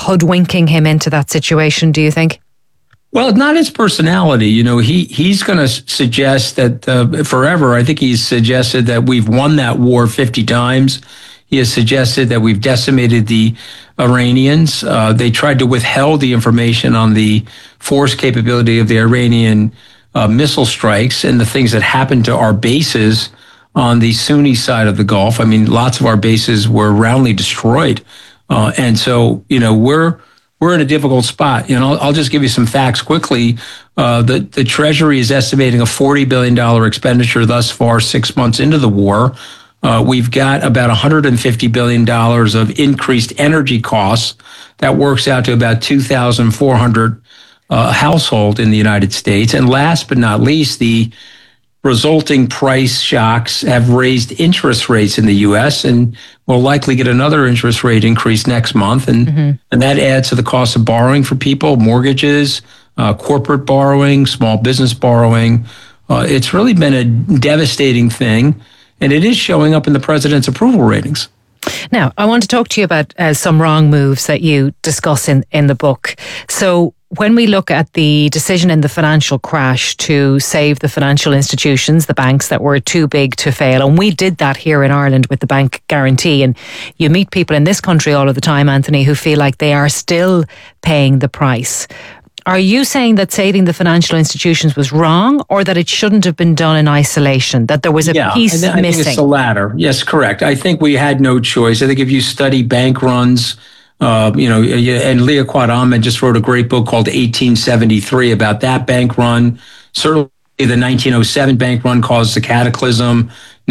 hoodwinking him into that situation, do you think? Well, not his personality. He's going to suggest that forever. I think he's suggested that we've won that war 50 times. He has suggested that we've decimated the Iranians. They tried to withhold the information on the force capability of the Iranian missile strikes and the things that happened to our bases on the Sunni side of the Gulf. I mean, lots of our bases were roundly destroyed. And so, we're in a difficult spot. I'll just give you some facts quickly. The Treasury is estimating a $40 billion expenditure thus far, 6 months into the war. We've got about $150 billion of increased energy costs. That works out to about 2,400 household in the United States. And last but not least, the resulting price shocks have raised interest rates in the U.S. and will likely get another interest rate increase next month. And that adds to the cost of borrowing for people, mortgages, corporate borrowing, small business borrowing. It's really been a devastating thing, and it is showing up in the president's approval ratings. Now, I want to talk to you about some wrong moves that you discuss in the book. So when we look at the decision in the financial crash to save the financial institutions, the banks that were too big to fail, and we did that here in Ireland with the bank guarantee, and you meet people in this country all of the time, Anthony, who feel like they are still paying the price. Are you saying that saving the financial institutions was wrong, or that it shouldn't have been done in isolation, that there was a piece missing? I think it's the latter. Yes, correct. I think we had no choice. I think if you study bank runs, and Liaquat Ahmed just wrote a great book called 1873 about that bank run. Certainly the 1907 bank run caused a cataclysm.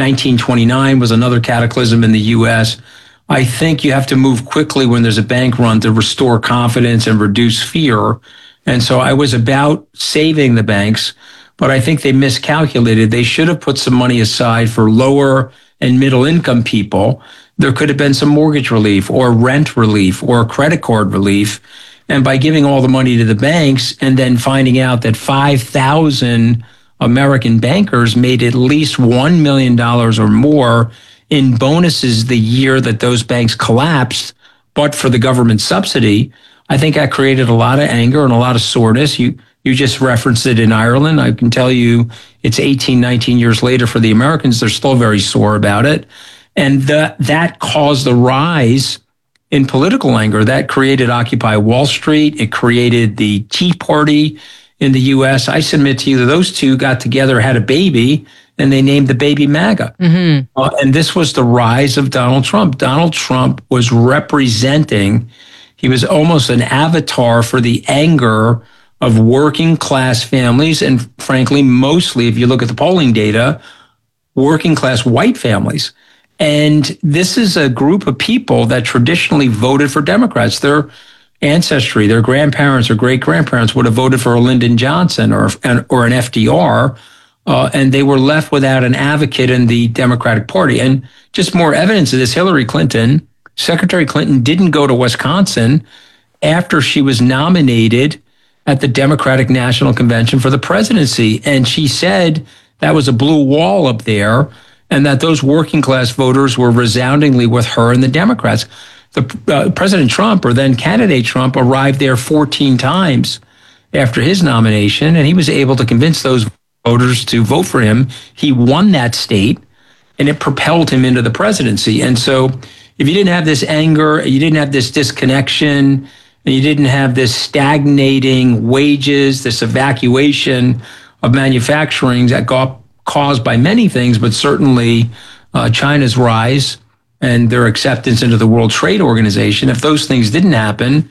1929 was another cataclysm in the U.S. I think you have to move quickly when there's a bank run to restore confidence and reduce fear. And so I was about saving the banks, but I think they miscalculated. They should have put some money aside for lower and middle income people. There could have been some mortgage relief or rent relief or credit card relief. And by giving all the money to the banks and then finding out that 5,000 American bankers made at least $1 million or more in bonuses the year that those banks collapsed, but for the government subsidy, I think that created a lot of anger and a lot of soreness. You just referenced it in Ireland. I can tell you it's 18, 19 years later for the Americans. They're still very sore about it. And that caused the rise in political anger. That created Occupy Wall Street. It created the Tea Party in the U.S. I submit to you that those two got together, had a baby, and they named the baby MAGA. And this was the rise of Donald Trump. Donald Trump was representing, he was almost an avatar for the anger of working class families. And frankly, mostly, if you look at the polling data, working class white families. And this is a group of people that traditionally voted for Democrats. Their ancestry, their grandparents or great-grandparents would have voted for a Lyndon Johnson or an FDR, and they were left without an advocate in the Democratic Party. And just more evidence of this, Hillary Clinton, Secretary Clinton didn't go to Wisconsin after she was nominated at the Democratic National Convention for the presidency. And she said that was a blue wall up there, and that those working class voters were resoundingly with her and the Democrats. President Trump, or then candidate Trump, arrived there 14 times after his nomination, and he was able to convince those voters to vote for him. He won that state, and it propelled him into the presidency. And so if you didn't have this anger, you didn't have this disconnection, and you didn't have this stagnating wages, this evacuation of manufacturing that got caused by many things, but certainly China's rise and their acceptance into the World Trade Organization. If those things didn't happen,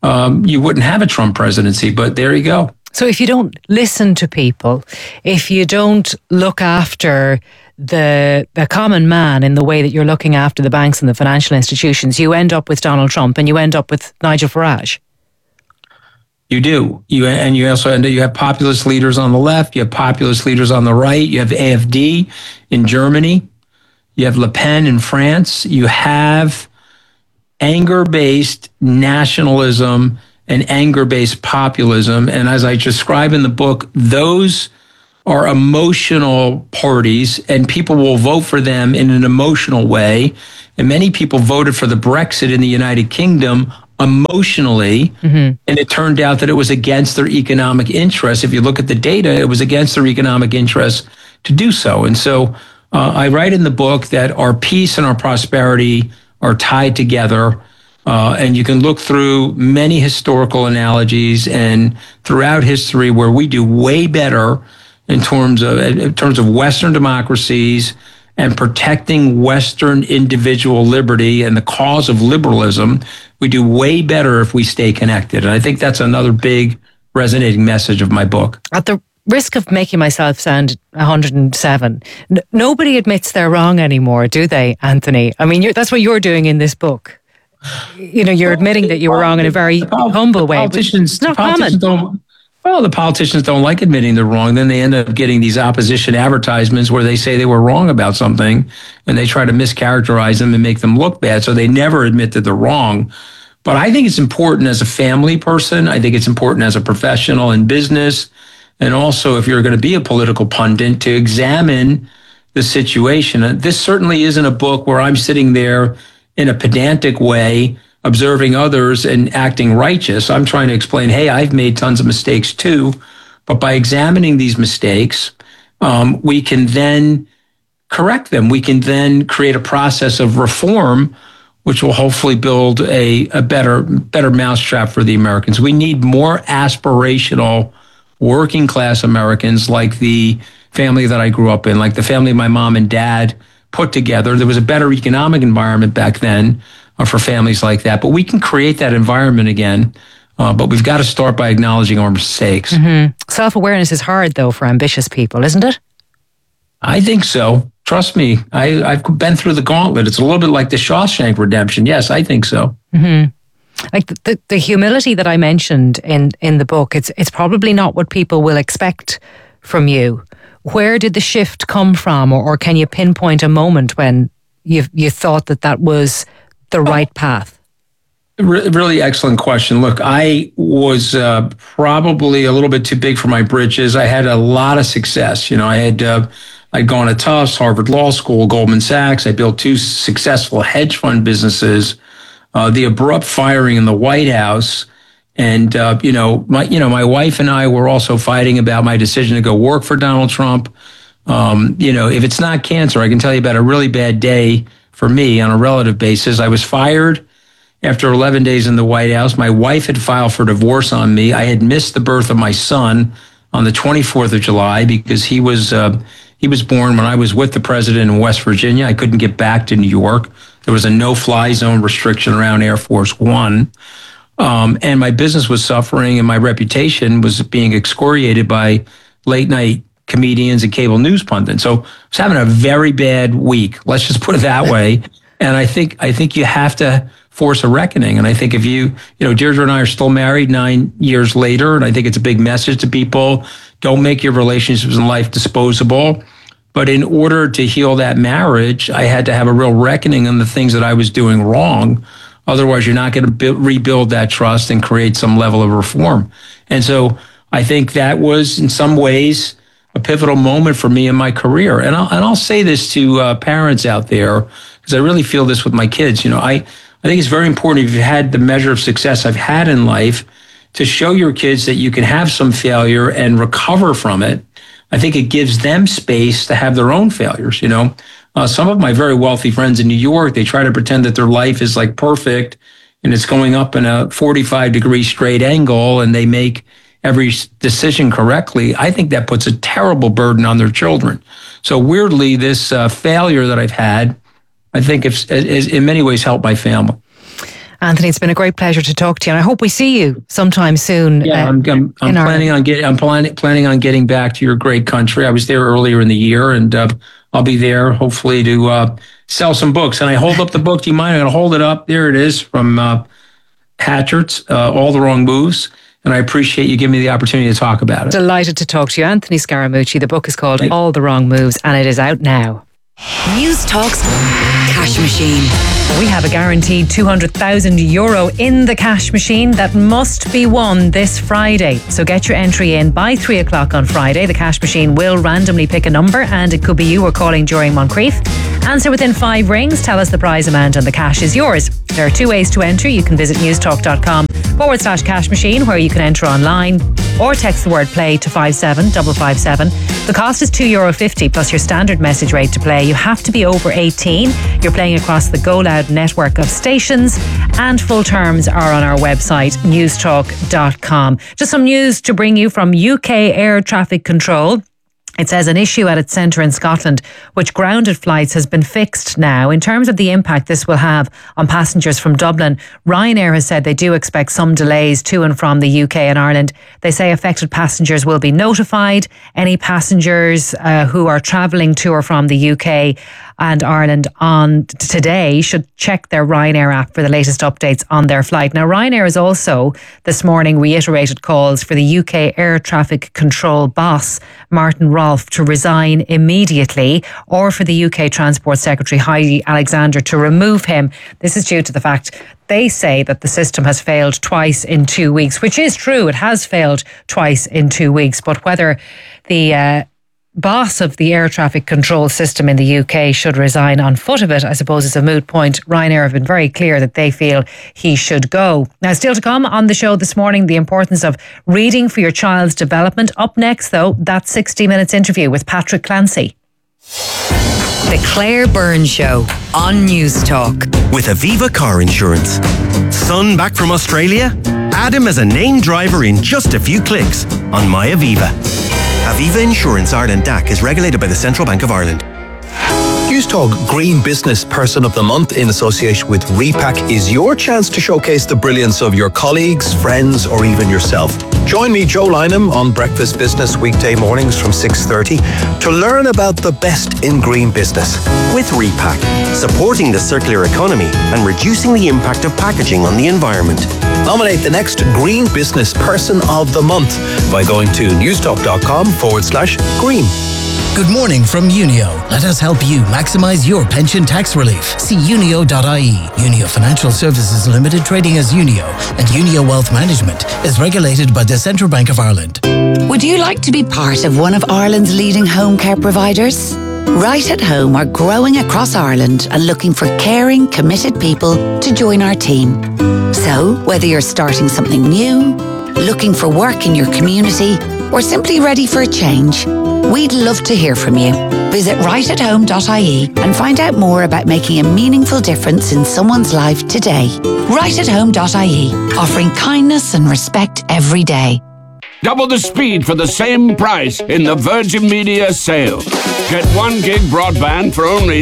you wouldn't have a Trump presidency. But there you go. So if you don't listen to people, if you don't look after the common man in the way that you're looking after the banks and the financial institutions, you end up with Donald Trump and you end up with Nigel Farage. You do. You also you have populist leaders on the left. You have populist leaders on the right. You have AfD in Germany. You have Le Pen in France. You have anger-based nationalism and anger-based populism. And as I describe in the book, those are emotional parties, and people will vote for them in an emotional way. And many people voted for the Brexit in the United Kingdom emotionally. And it turned out that it was against their economic interests. If you look at the data, it was against their economic interests to do so. And so I write in the book that our peace and our prosperity are tied together. And you can look through many historical analogies and throughout history where we do way better in terms of Western democracies and protecting Western individual liberty and the cause of liberalism. We do way better if we stay connected. And I think that's another big resonating message of my book. At the risk of making myself sound 107, nobody admits they're wrong anymore, do they, Anthony? I mean, that's what you're doing in this book. You know, you're admitting that you were wrong in a very humble way. It's not common. Well, the politicians don't like admitting they're wrong. Then they end up getting these opposition advertisements where they say they were wrong about something and they try to mischaracterize them and make them look bad. So they never admit that they're wrong. But I think it's important as a family person. I think it's important as a professional in business. And also, if you're going to be a political pundit, to examine the situation. This certainly isn't a book where I'm sitting there in a pedantic way, observing others and acting righteous. I'm trying to explain, hey, I've made tons of mistakes too. But by examining these mistakes, we can then correct them. We can then create a process of reform, which will hopefully build a better mousetrap for the Americans. We need more aspirational working class Americans like the family that I grew up in, like the family my mom and dad put together. There was a better economic environment back then for families like that. But we can create that environment again. But we've got to start by acknowledging our mistakes. Self-awareness is hard, though, for ambitious people, isn't it? I think so. Trust me. I've been through the gauntlet. It's a little bit like the Shawshank Redemption. Yes, I think so. Like the humility that I mentioned in the book, it's probably not what people will expect from you. Where did the shift come from? Or can you pinpoint a moment when you thought that was the right path? Really excellent question. Look, I was probably a little bit too big for my britches. I had a lot of success. You know, I'd gone to Tufts, Harvard Law School, Goldman Sachs. I built 2 successful hedge fund businesses. The abrupt firing in the White House, and my wife and I were also fighting about my decision to go work for Donald Trump. If it's not cancer, I can tell you about a really bad day for me on a relative basis. I was fired after 11 days in the White House. My wife had filed for divorce on me. I had missed the birth of my son on the 24th of July because he was born when I was with the president in West Virginia. I couldn't get back to New York. There was a no-fly zone restriction around Air Force One. And my business was suffering and my reputation was being excoriated by late-night comedians and cable news pundits. So I was having a very bad week. Let's just put it that way. And I think you have to force a reckoning. And I think if Deirdre and I are still married 9 years later, and I think it's a big message to people, don't make your relationships in life disposable. But in order to heal that marriage, I had to have a real reckoning on the things that I was doing wrong. Otherwise, you're not going to rebuild that trust and create some level of reform. And so I think that was in some ways a pivotal moment for me in my career. And I'll say this to parents out there, because I really feel this with my kids. I think it's very important if you've had the measure of success I've had in life to show your kids that you can have some failure and recover from it. I think it gives them space to have their own failures. Some of my very wealthy friends in New York, they try to pretend that their life is like perfect and it's going up in a 45-degree straight angle and they make every decision correctly. I think that puts a terrible burden on their children. So weirdly, this failure that I've had, I think it's in many ways helped my family. Anthony, it's been a great pleasure to talk to you, and I hope we see you sometime soon. Yeah, I'm planning on getting back to your great country. I was there earlier in the year, and I'll be there hopefully to sell some books. And I hold up the book. Do you mind? I'm going to hold it up. There it is from Hatchert's All the Wrong Moves. And I appreciate you giving me the opportunity to talk about it. Delighted to talk to you, Anthony Scaramucci. The book is called All the Wrong Moves, and it is out now. News Talks Cash Machine. We have a guaranteed €200,000 in the cash machine that must be won this Friday. So get your entry in by 3 o'clock on Friday. The cash machine will randomly pick a number, and it could be you or calling during Moncrief. Answer within 5 rings. Tell us the prize amount and the cash is yours. There are 2 ways to enter. You can visit newstalk.com/cash machine, where you can enter online, or text the word play to 57557. The cost is €2.50 plus your standard message rate to play. You have to be over 18. You're playing across the Go Loud network of stations, and full terms are on our website, newstalk.com. Just some news to bring you from UK Air Traffic Control. It says an issue at its centre in Scotland, which grounded flights, has been fixed now. In terms of the impact this will have on passengers from Dublin, Ryanair has said they do expect some delays to and from the UK and Ireland. They say affected passengers will be notified. Any passengers who are travelling to or from the UK and Ireland on today should check their Ryanair app for the latest updates on their flight. Now, Ryanair has also this morning reiterated calls for the UK Air Traffic Control boss, Martin Rolfe, to resign immediately, or for the UK Transport Secretary, Heidi Alexander, to remove him. This is due to the fact they say that the system has failed twice in 2 weeks, which is true. It has failed twice in 2 weeks, but whether the boss of the air traffic control system in the UK should resign on foot of it, I suppose, is a moot point. Ryanair have been very clear that they feel he should go. Now, still to come on the show this morning, the importance of reading for your child's development. Up next, though, that 60 Minutes interview with Patrick Clancy. The Claire Byrne Show on News Talk. With Aviva Car Insurance. Son back from Australia? Add him as a named driver in just a few clicks on My Aviva. Aviva Insurance Ireland DAC is regulated by the Central Bank of Ireland. Newstalk Green Business Person of the Month in association with Repack is your chance to showcase the brilliance of your colleagues, friends, or even yourself. Join me, Joe Lynham, on Breakfast Business weekday mornings from 6:30 to learn about the best in green business. With Repack, supporting the circular economy and reducing the impact of packaging on the environment. Nominate the next Green Business Person of the Month by going to newstalk.com/green. Good morning from Unio. Let us help you maximise your pension tax relief. See unio.ie. Unio Financial Services Limited, trading as Unio, and Unio Wealth Management is regulated by the Central Bank of Ireland. Would you like to be part of one of Ireland's leading home care providers? Right at Home are growing across Ireland and looking for caring, committed people to join our team. So, whether you're starting something new, looking for work in your community, or simply ready for a change, we'd love to hear from you. Visit rightathome.ie and find out more about making a meaningful difference in someone's life today. Rightathome.ie, offering kindness and respect every day. Double the speed for the same price in the Virgin Media sale. Get 1 gig broadband for only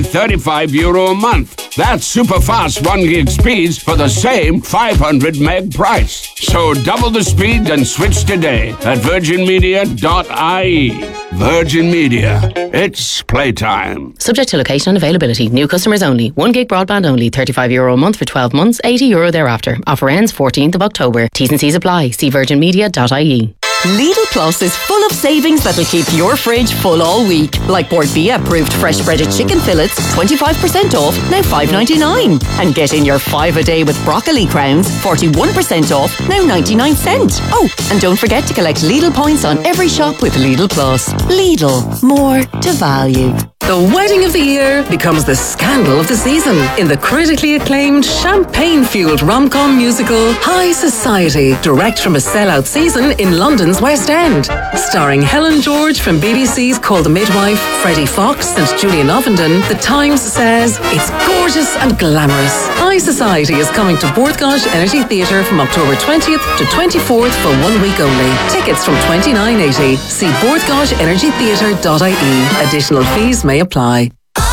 €35 a month. That's super fast 1 gig speeds for the same 500 meg price. So double the speed and switch today at virginmedia.ie. Virgin Media. It's playtime. Subject to location and availability. New customers only. 1 gig broadband only. €35 a month for 12 months. €80 thereafter. Offer ends 14th of October. T's and C's apply. See virginmedia.ie. Lidl Plus is full of savings that'll keep your fridge full all week. Like Portbia approved fresh breaded chicken fillets, 25% off, now $5.99. And get in your 5 a day with broccoli crowns, 41% off, now 99 cents. Oh, and don't forget to collect Lidl points on every shop with Lidl Plus. Lidl, more to value. The wedding of the year becomes the scandal of the season in the critically acclaimed champagne-fueled rom-com musical High Society, direct from a sellout season in London's West End. Starring Helen George from BBC's Call the Midwife, Freddie Fox and Julian Ovenden, The Times says it's gorgeous and glamorous. High Society is coming to Borthgosh Energy Theatre from October 20th to 24th for 1 week only. Tickets from $29.80. See borthgoshenergytheatre.ie. Additional fees may apply.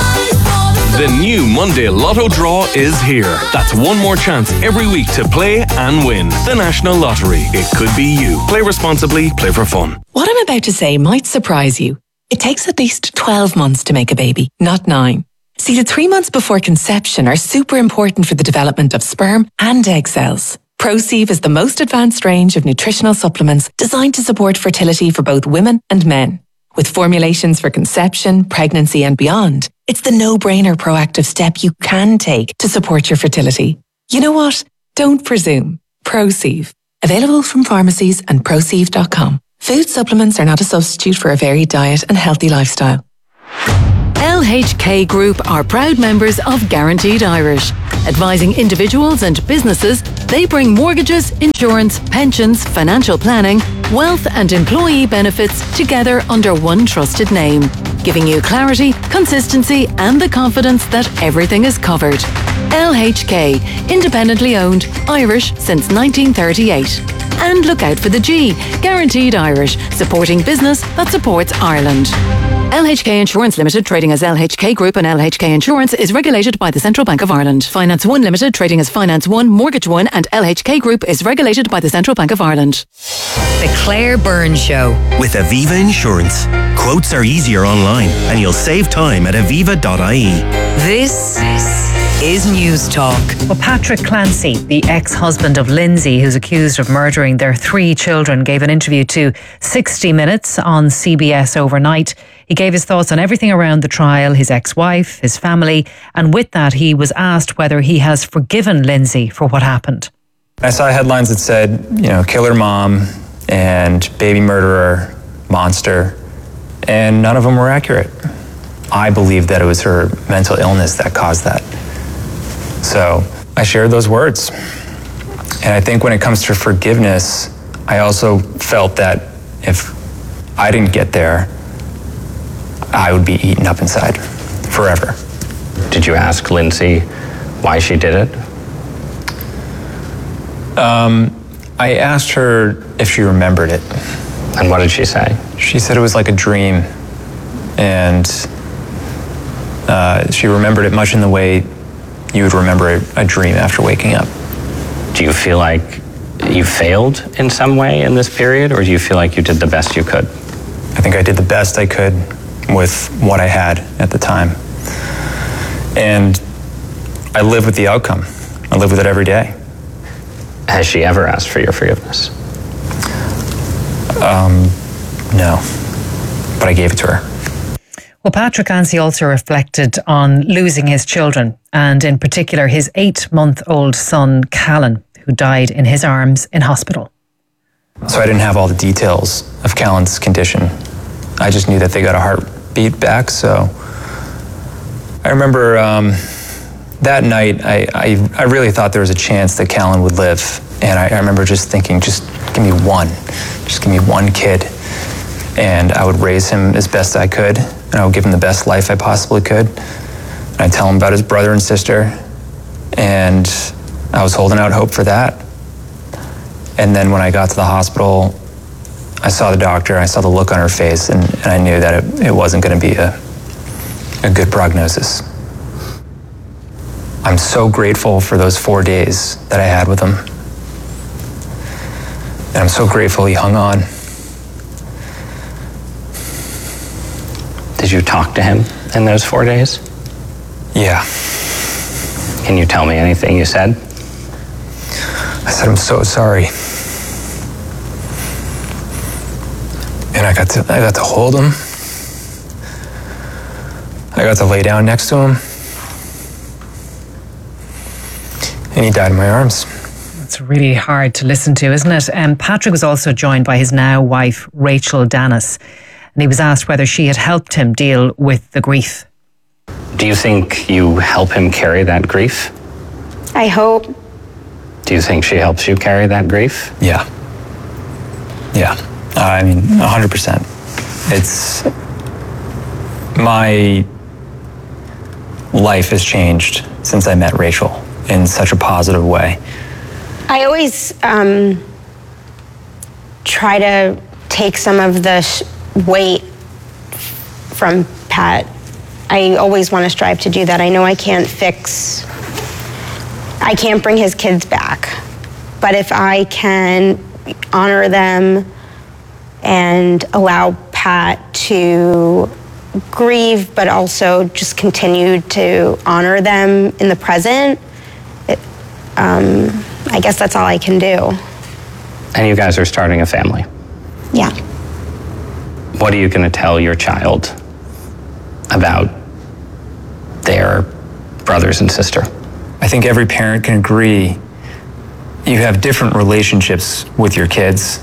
The new Monday Lotto draw is here. That's one more chance every week to play and win. The National Lottery. It could be you. Play responsibly. Play for fun. What I'm about to say might surprise you. It takes at least 12 months to make a baby, not 9. See, the 3 months before conception are super important for the development of sperm and egg cells. ProSieve is the most advanced range of nutritional supplements designed to support fertility for both women and men. With formulations for conception, pregnancy and beyond, it's the no-brainer proactive step you can take to support your fertility. You know what? Don't presume. ProSieve. Available from pharmacies and prosieve.com. Food supplements are not a substitute for a varied diet and healthy lifestyle. LHK Group are proud members of Guaranteed Irish. Advising individuals and businesses, they bring mortgages, insurance, pensions, financial planning, wealth and employee benefits together under one trusted name, giving you clarity, consistency and the confidence that everything is covered. LHK, independently owned, Irish since 1938. And look out for the G, Guaranteed Irish, supporting business that supports Ireland. LHK Insurance Limited, trading as LHK Group and LHK Insurance, is regulated by the Central Bank of Ireland. Finance One Limited, trading as Finance One, Mortgage One, and LHK Group is regulated by the Central Bank of Ireland. The Claire Byrne Show. With Aviva Insurance. Quotes are easier online and you'll save time at aviva.ie. This is News Talk. Well, Patrick Clancy, the ex-husband of Lindsay, who's accused of murdering their 3 children, gave an interview to 60 Minutes on CBS overnight. He gave his thoughts on everything around the trial, his ex-wife, his family, and with that he was asked whether he has forgiven Lindsay for what happened. I saw headlines that said, killer mom and baby murderer, monster, and none of them were accurate. I believe that it was her mental illness that caused that. So I shared those words. And I think when it comes to forgiveness, I also felt that if I didn't get there, I would be eaten up inside forever. Did you ask Lindsay why she did it? I asked her if she remembered it. And what did she say? She said it was like a dream. And she remembered it much in the way you would remember a dream after waking up. Do you feel like you failed in some way in this period, or do you feel like you did the best you could? I think I did the best I could with what I had at the time. And I live with the outcome. I live with it every day. Has she ever asked for your forgiveness? No, but I gave it to her. Well, Patrick Clancy also reflected on losing his children, and in particular his 8-month-old son, Callan, who died in his arms in hospital. So I didn't have all the details of Callan's condition. I just knew that they got a heartbeat back, so I remember that night I really thought there was a chance that Callan would live, and I remember just thinking, just give me one kid, and I would raise him as best I could, and I would give him the best life I possibly could. And I'd tell him about his brother and sister, and I was holding out hope for that. And then when I got to the hospital, I saw the doctor, I saw the look on her face, and I knew that it wasn't going to be a good prognosis. I'm so grateful for those 4 days that I had with him. And I'm so grateful he hung on. Did you talk to him in those 4 days? Yeah. Can you tell me anything you said? I said, I'm so sorry. And I got to hold him. I got to lay down next to him. And he died in my arms. It's really hard to listen to, isn't it? Patrick was also joined by his now wife, Rachel Dennis, and he was asked whether she had helped him deal with the grief. Do you think you help him carry that grief? I hope. Do you think she helps you carry that grief? Yeah. Yeah. 100%. It's... My life has changed since I met Rachel in such a positive way. I always try to take some of the weight from Pat. I always want to strive to do that. I know I can't bring his kids back, but if I can honor them and allow Pat to grieve, but also just continue to honor them in the present, I guess that's all I can do. And you guys are starting a family? Yeah. What are you going to tell your child about their brothers and sister? I think every parent can agree you have different relationships with your kids,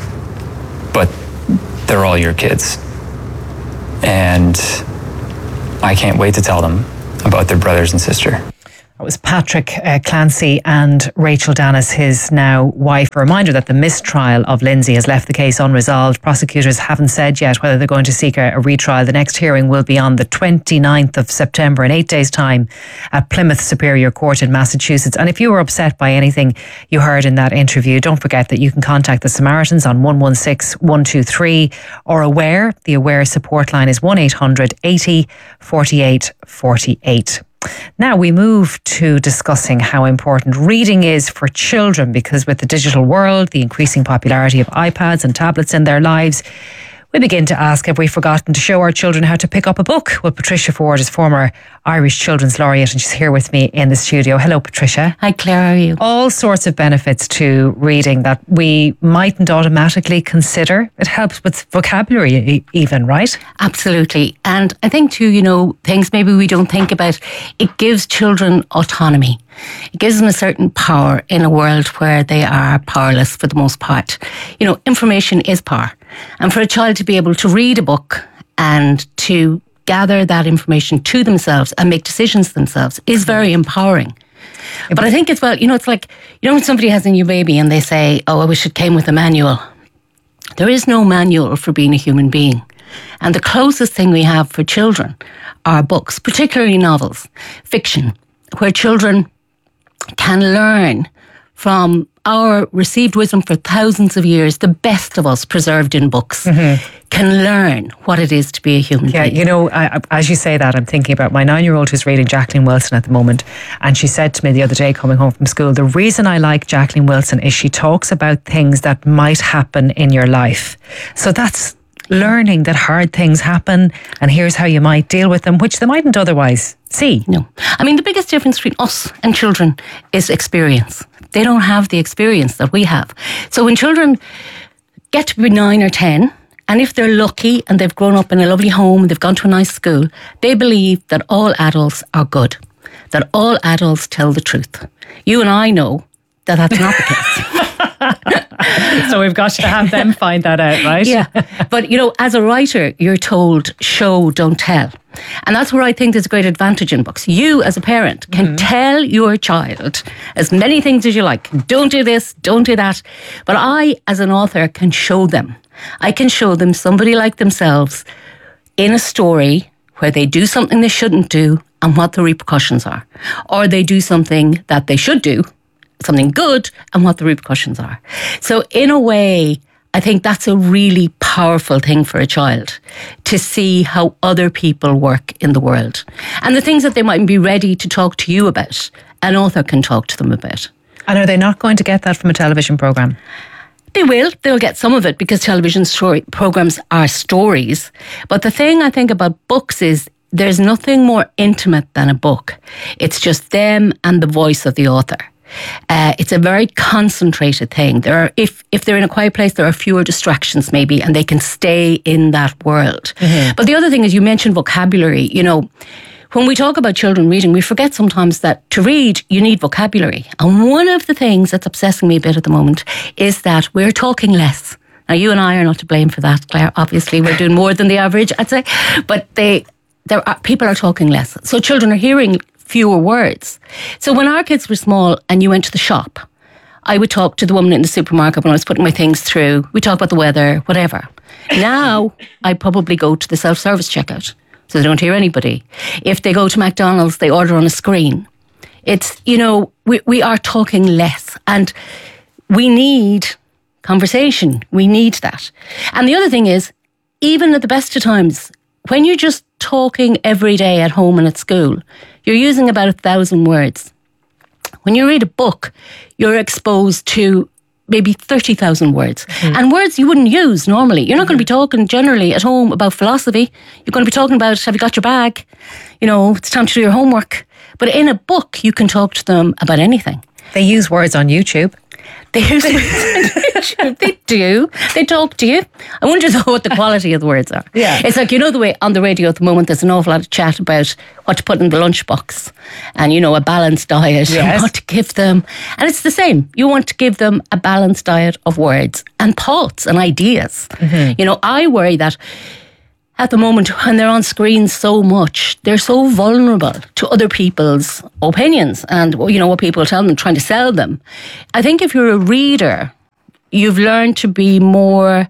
but they're all your kids. And I can't wait to tell them about their brothers and sister. It was Patrick Clancy and Rachel Dennis, his now wife. A reminder that the mistrial of Lindsay has left the case unresolved. Prosecutors haven't said yet whether they're going to seek a retrial. The next hearing will be on the 29th of September in 8 days' time at Plymouth Superior Court in Massachusetts. And if you were upset by anything you heard in that interview, don't forget that you can contact the Samaritans on 116 123 or Aware. The Aware support line is 1800 80 48 48. Now we move to discussing how important reading is for children, because with the digital world, the increasing popularity of iPads and tablets in their lives, we begin to ask, have we forgotten to show our children how to pick up a book? Well, Patricia Ford is former Irish Children's Laureate and she's here with me in the studio. Hello, Patricia. Hi, Claire. How are you? All sorts of benefits to reading that we mightn't automatically consider. It helps with vocabulary even, right? Absolutely. And I think too, things maybe we don't think about. It gives children autonomy. It gives them a certain power in a world where they are powerless for the most part. Information is power. And for a child to be able to read a book and to gather that information to themselves and make decisions themselves is very empowering. But I think as well, it's like, when somebody has a new baby and they say, oh, I wish it came with a manual. There is no manual for being a human being. And the closest thing we have for children are books, particularly novels, fiction, where children can learn from our received wisdom for thousands of years. The best of us preserved in books can learn what it is to be a human being. As you say that, I'm thinking about my 9-year-old who's reading Jacqueline Wilson at the moment. And she said to me the other day coming home from school, the reason I like Jacqueline Wilson is she talks about things that might happen in your life. So that's learning that hard things happen and here's how you might deal with them, which they mightn't otherwise see. No. I mean, the biggest difference between us and children is experience. They don't have the experience that we have. So when children get to be 9 or 10, and if they're lucky and they've grown up in a lovely home, they've gone to a nice school, they believe that all adults are good, that all adults tell the truth. You and I know that that's not the case. So we've got to have them find that out, right? Yeah. But, as a writer, you're told, show, don't tell. And that's where I think there's a great advantage in books. You, as a parent, can tell your child as many things as you like. Don't do this, don't do that. But I, as an author, can show them. I can show them somebody like themselves in a story where they do something they shouldn't do and what the repercussions are. Or they do something that they should do, something good, and what the repercussions are. So in a way, I think that's a really powerful thing for a child, to see how other people work in the world. And the things that they mightn't be ready to talk to you about, an author can talk to them about. And are they not going to get that from a television programme? They will. They'll get some of it because television programmes are stories. But the thing I think about books is there's nothing more intimate than a book. It's just them and the voice of the author. It's a very concentrated thing. There are, if they're in a quiet place, there are fewer distractions maybe, and they can stay in that world. But the other thing is, you mentioned vocabulary. When we talk about children reading, we forget sometimes that to read, you need vocabulary. And one of the things that's obsessing me a bit at the moment is that we're talking less. Now, you and I are not to blame for that, Claire. Obviously, we're doing more than the average, I'd say. But people are talking less. So children are hearing fewer words. So when our kids were small and you went to the shop, I would talk to the woman in the supermarket when I was putting my things through. We talk about the weather, whatever. Now, I probably go to the self-service checkout, so they don't hear anybody. If they go to McDonald's, they order on a screen. It's, we are talking less, and we need conversation. We need that. And the other thing is, even at the best of times, when you're just talking every day at home and at school, you're using about 1,000 words. When you read a book, you're exposed to maybe 30,000 words. And words you wouldn't use normally. You're not going to be talking generally at home about philosophy. You're going to be talking about, have you got your bag? It's time to do your homework. But in a book, you can talk to them about anything. They use words on YouTube. They use words on YouTube. They do. They talk to you. I wonder though what the quality of the words are. Yeah. It's like, the way on the radio at the moment there's an awful lot of chat about what to put in the lunchbox and, a balanced diet and what to give them. And it's the same. You want to give them a balanced diet of words and thoughts and ideas. I worry that at the moment, when they're on screens so much, they're so vulnerable to other people's opinions and, what people tell them, trying to sell them. I think if you're a reader, you've learned to be more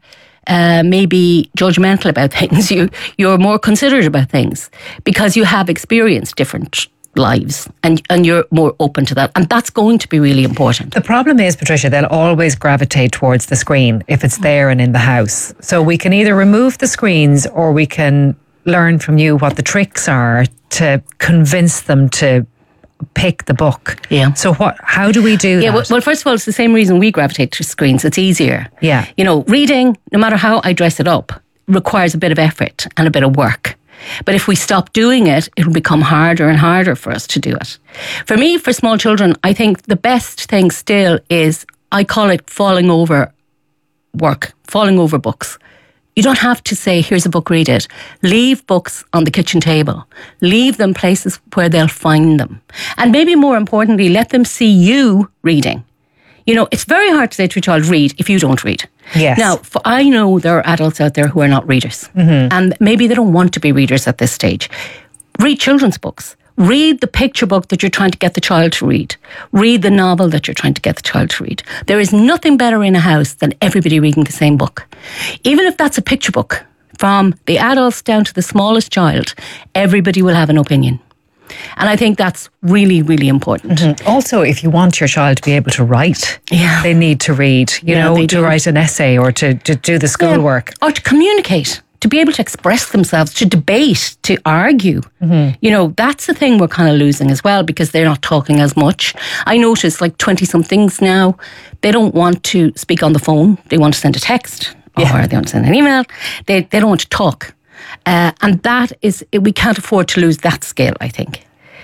maybe judgmental about things. You're more considerate about things because you have experienced different lives and you're more open to that, and that's going to be really important. The problem is, Patricia, they'll always gravitate towards the screen if it's there and in the house. So we can either remove the screens or we can learn from you what the tricks are to convince them to pick the book. Yeah. So how do we do that? Well, first of all, it's the same reason we gravitate to screens. It's easier. Yeah. Reading, no matter how I dress it up, requires a bit of effort and a bit of work. But if we stop doing it, it'll become harder and harder for us to do it. For me, for small children, I think the best thing still is, I call it falling over work, falling over books. You don't have to say, here's a book, read it. Leave books on the kitchen table. Leave them places where they'll find them. And maybe more importantly, let them see you reading. It's very hard to say to a child, read, if you don't read. Yes. Now, I know there are adults out there who are not readers. Mm-hmm. And maybe they don't want to be readers at this stage. Read children's books. Read the picture book that you're trying to get the child to read. Read the novel that you're trying to get the child to read. There is nothing better in a house than everybody reading the same book. Even if that's a picture book, from the adults down to the smallest child, everybody will have an opinion. And I think that's really, really important. Mm-hmm. Also, if you want your child to be able to write, they need to read, to write an essay or to do the schoolwork. Or to communicate, to be able to express themselves, to debate, to argue. Mm-hmm. That's the thing we're kind of losing as well, because they're not talking as much. I notice 20-somethings now, they don't want to speak on the phone. They want to send a text or they want to send an email. They don't want to talk. And that is, we can't afford to lose that skill, I think.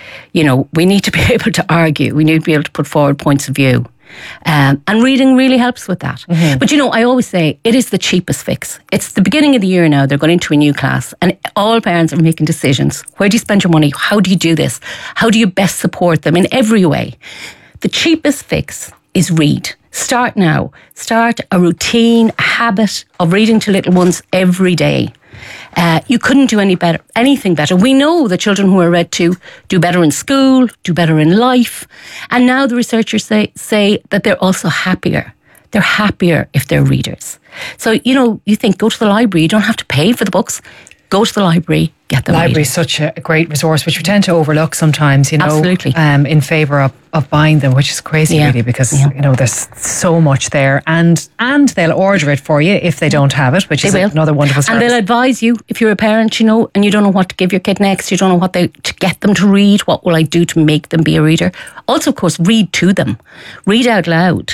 We need to be able to argue. We need to be able to put forward points of view. And reading really helps with that. Mm-hmm. But I always say it is the cheapest fix. It's the beginning of the year now. They're going into a new class and all parents are making decisions. Where do you spend your money? How do you do this? How do you best support them in every way? The cheapest fix is read. Start now. Start a routine, a habit of reading to little ones every day. You couldn't do anything better. We know that children who are read to do better in school, do better in life. And now the researchers say that they're also happier. They're happier if they're readers. So, you think, go to the library. You don't have to pay for the books. Go to the library, get them. Library is such a great resource, which we tend to overlook sometimes, Absolutely. In favour of buying them, which is crazy, really, because, there's so much there. And they'll order it for you if they don't have it, which is another wonderful service. And they'll advise you, if you're a parent, and you don't know what to give your kid next, you don't know what to get them to read, what will I do to make them be a reader? Also, of course, read to them. Read out loud.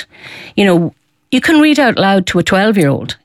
You can read out loud to a 12-year-old.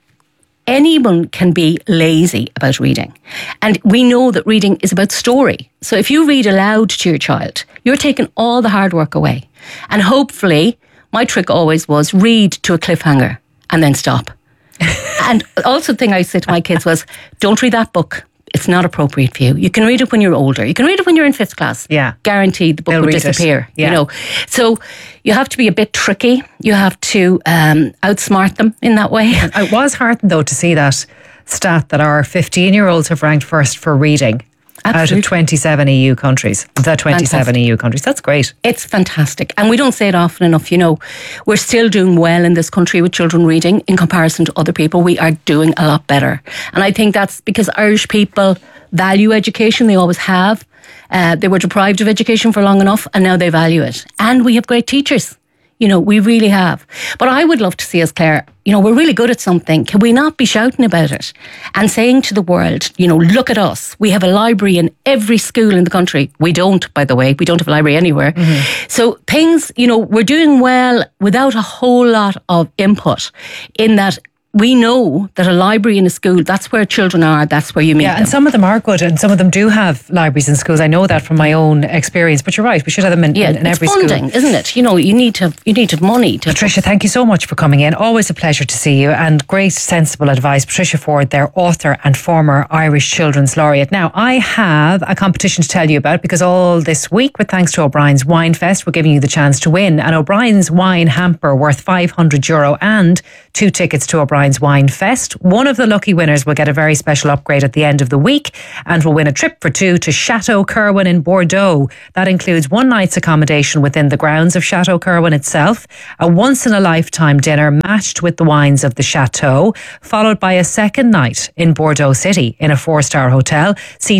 Anyone can be lazy about reading. And we know that reading is about story. So if you read aloud to your child, you're taking all the hard work away. And hopefully, my trick always was read to a cliffhanger and then stop. And also the thing I said to my kids was, don't read that book. It's not appropriate for you. You can read it when you're older. You can read it when you're in 5th class. Yeah. Guaranteed the book will disappear. Yeah. So you have to be a bit tricky. You have to outsmart them in that way. I was heartened, though, to see that stat that our 15-year-olds have ranked first for reading. Absolutely. Out of 27 EU countries. The 27 fantastic. EU countries. That's great. It's fantastic. And we don't say it often enough, We're still doing well in this country with children reading in comparison to other people. We are doing a lot better. And I think that's because Irish people value education. They always have. They were deprived of education for long enough and now they value it. And we have great teachers. We really have. But I would love to see us, Claire, we're really good at something. Can we not be shouting about it and saying to the world, look at us. We have a library in every school in the country. We don't, by the way. We don't have a library anywhere. Mm-hmm. So things, we're doing well without a whole lot of input in that. We know that a library in a school, that's where children are, that's where you meet them. And some of them are good and some of them do have libraries in schools. I know that from my own experience, but you're right, we should have them in every school. It's funding, isn't it? You need to have money. Patricia, thank you so much for coming in. Always a pleasure to see you and great sensible advice. Patricia Forde, their author and former Irish Children's Laureate. Now, I have a competition to tell you about because all this week, with thanks to O'Brien's Wine Fest, we're giving you the chance to win an O'Brien's wine hamper worth €500 and 2 tickets to O'Brien's O'Brien's Wine Fest. One of the lucky winners will get a very special upgrade at the end of the week and will win a trip for two to Chateau Kerwin in Bordeaux. That includes one night's accommodation within the grounds of Chateau Kerwin itself, a once-in-a-lifetime dinner matched with the wines of the chateau, followed by a second night in Bordeaux City in a 4-star hotel. See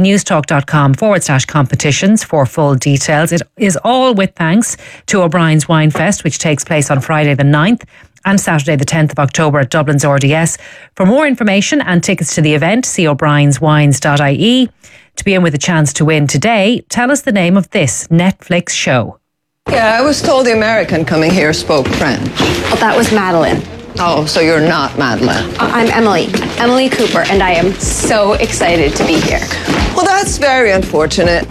newstalk.com/competitions for full details. It is all with thanks to O'Brien's Wine Fest, which takes place on Friday the 9th and Saturday the 10th of October at Dublin's RDS. For more information and tickets to the event, see o'brienswines.ie. To be in with a chance to win today, tell us the name of this Netflix show. Yeah, I was told the American coming here spoke French. Well, that was Madeline. Oh, so you're not Madeline. I'm Emily Cooper, and I am so excited to be here. Well, that's very unfortunate.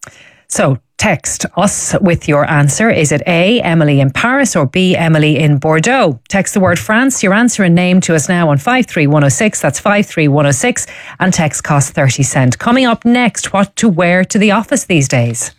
So text us with your answer. Is it A, Emily in Paris, or B, Emily in Bordeaux? Text the word France, your answer and name to us now on 53106. That's 53106. And text costs 30 cents. Coming up next, what to wear to the office these days.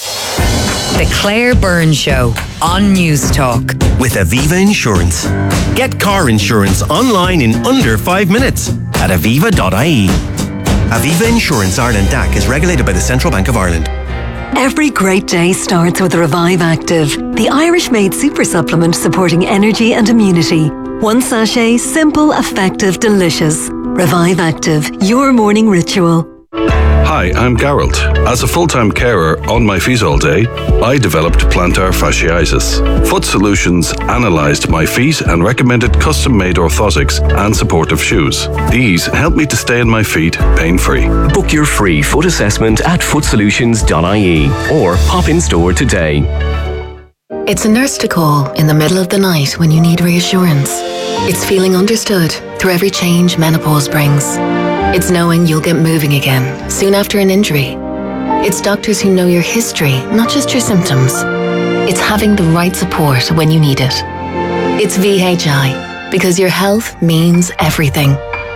The Claire Byrne Show on News Talk. With Aviva Insurance. Get car insurance online in under 5 minutes at aviva.ie. Aviva Insurance Ireland DAC is regulated by the Central Bank of Ireland. Every great day starts with Revive Active, the Irish-made super supplement supporting energy and immunity. One sachet, simple, effective, delicious. Revive Active, your morning ritual. Hi, I'm Gerald. As a full-time carer on my feet all day, I developed plantar fasciitis. Foot Solutions analysed my feet and recommended custom-made orthotics and supportive shoes. These help me to stay on my feet pain-free. Book your free foot assessment at footsolutions.ie or pop in store today. It's a nurse to call in the middle of the night when you need reassurance. It's feeling understood through every change menopause brings. It's knowing you'll get moving again soon after an injury. It's doctors who know your history, not just your symptoms. It's having the right support when you need it. It's VHI, because your health means everything.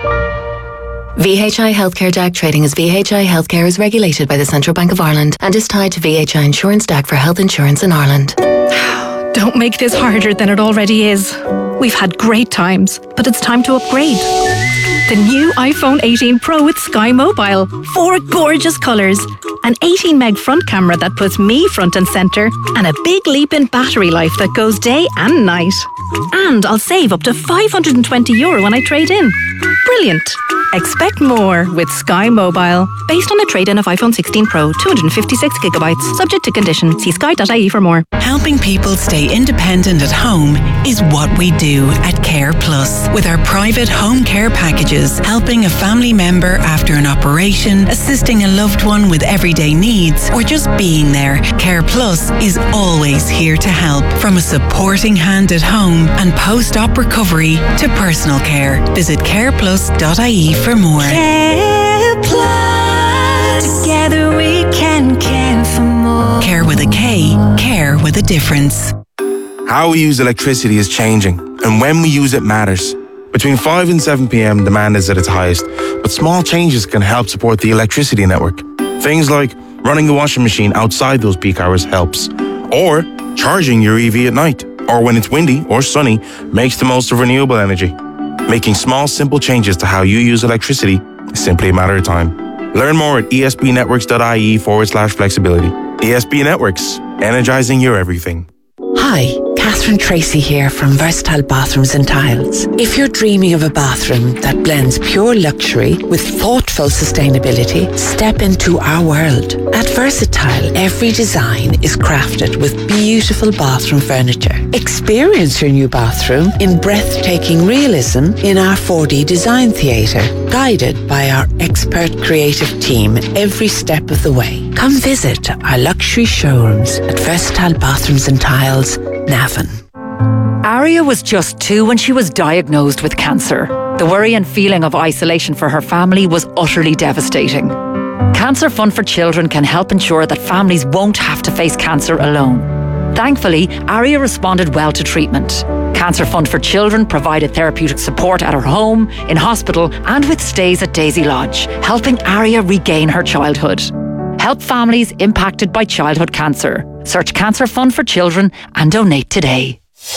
VHI Healthcare DAC trading as VHI Healthcare is regulated by the Central Bank of Ireland and is tied to VHI Insurance DAC for health insurance in Ireland. Don't make this harder than it already is. We've had great times, but it's time to upgrade. The new iPhone 18 Pro with Sky Mobile. 4 gorgeous colours. An 18 meg front camera that puts me front and centre. And a big leap in battery life that goes day and night. And I'll save up to €520 when I trade in. Brilliant. Expect more with Sky Mobile. Based on a trade-in of iPhone 16 Pro, 256GB. Subject to condition. See sky.ie for more. Helping people stay independent at home is what we do at Care Plus. With our private home care packages, helping a family member after an operation, assisting a loved one with everyday needs, or just being there, Care Plus is always here to help. From a supporting hand at home and post-op recovery to personal care. Visit careplus.ie for more. Care Plus. Together we can care for more. Care with a K. Care with a difference. How we use electricity is changing, and when we use it matters. Between 5 and 7 p.m, demand is at its highest, but small changes can help support the electricity network. Things like running the washing machine outside those peak hours helps, or charging your EV at night, or when it's windy or sunny, makes the most of renewable energy. Making small, simple changes to how you use electricity is simply a matter of time. Learn more at espnetworks.ie/flexibility. ESB Networks, energizing your everything. Hi, Catherine Tracy here from Versatile Bathrooms and Tiles. If you're dreaming of a bathroom that blends pure luxury with thoughtful sustainability, step into our world. At Versatile, every design is crafted with beautiful bathroom furniture. Experience your new bathroom in breathtaking realism in our 4D design theatre, guided by our expert creative team every step of the way. Come visit our luxury showrooms at Versatile Bathrooms and Tiles, Navan. Aria was just 2 when she was diagnosed with cancer. The worry and feeling of isolation for her family was utterly devastating. Cancer Fund for Children can help ensure that families won't have to face cancer alone. Thankfully, Aria responded well to treatment. Cancer Fund for Children provided therapeutic support at her home, in hospital, and with stays at Daisy Lodge, helping Aria regain her childhood. Help families impacted by childhood cancer. Search Cancer Fund for Children and donate today.